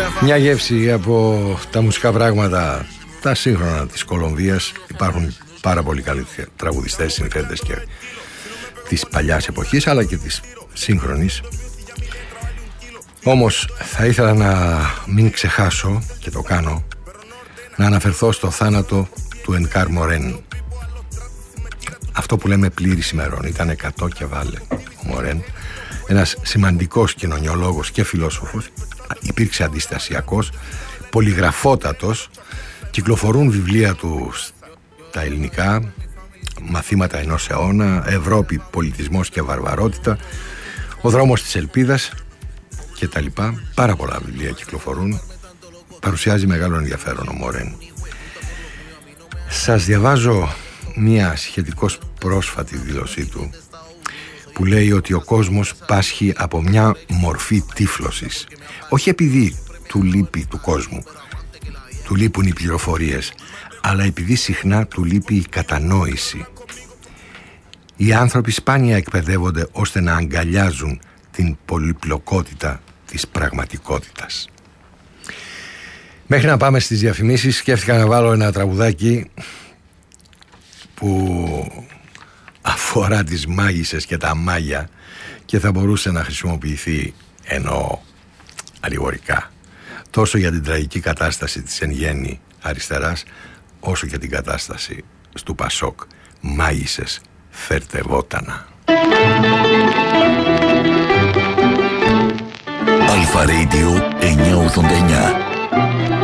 Μια γεύση από τα μουσικά πράγματα τα σύγχρονα της Κολομβίας. Υπάρχουν πάρα πολύ καλοί τραγουδιστές, συνθέτες και της παλιάς εποχής αλλά και της σύγχρονης. Όμως θα ήθελα να μην ξεχάσω, και το κάνω, να αναφερθώ στο θάνατο του Ενκάρ Μορέν. Αυτό που λέμε πλήρης ημερών. Ήταν 100 και βάλε ο Μορέν. Ένας σημαντικός κοινωνιολόγος και φιλόσοφος. Υπήρξε αντιστασιακός, πολυγραφότατος. Κυκλοφορούν βιβλία του στα ελληνικά, μαθήματα ενός αιώνα, Ευρώπη, πολιτισμός και βαρβαρότητα, ο δρόμος της ελπίδας και τα λοιπά. Πάρα πολλά βιβλία κυκλοφορούν. Παρουσιάζει μεγάλο ενδιαφέρον ο Μορέν. Σας διαβάζω μια σχετικώς πρόσφατη δήλωσή του που λέει ότι ο κόσμος πάσχει από μια μορφή τύφλωσης. Όχι επειδή του λείπει του κόσμου, του λείπουν οι πληροφορίες, αλλά επειδή συχνά του λείπει η κατανόηση. Οι άνθρωποι σπάνια εκπαιδεύονται ώστε να αγκαλιάζουν την πολυπλοκότητα της πραγματικότητας. Μέχρι να πάμε στις διαφημίσεις, σκέφτηκα να βάλω ένα τραγουδάκι που αφορά τις μάγισσες και τα μάγια και θα μπορούσε να χρησιμοποιηθεί, εννοώ αλληγορικά, τόσο για την τραγική κατάσταση της εν γέννη αριστεράς, όσο και την κατάσταση του Πασόκ. Μάγισσες, φέρτε βότανα. Αλφα Radio 989.